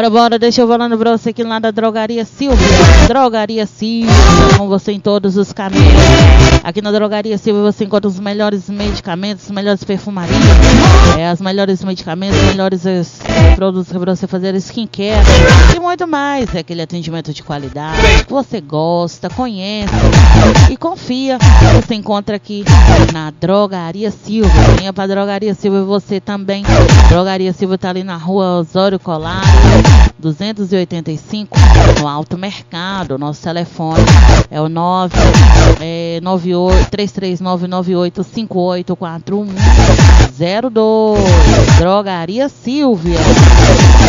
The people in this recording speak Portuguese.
Bora, deixa eu falando pra você aqui lá da Drogaria Silvia. Drogaria Silvia, com você em todos os caminhos. Aqui na Drogaria Silvia você encontra os melhores medicamentos, as melhores perfumarias, os melhores medicamentos, os melhores produtos pra você fazer skincare e muito mais. É aquele atendimento de qualidade que você gosta, conhece e confia. Você encontra aqui na Drogaria Silvia. Venha pra Drogaria Silvia você também. Drogaria Silvia tá ali na rua Osório Colar 285, no Alto Mercado. Nosso telefone é o 33998584102. Drogaria Silvia.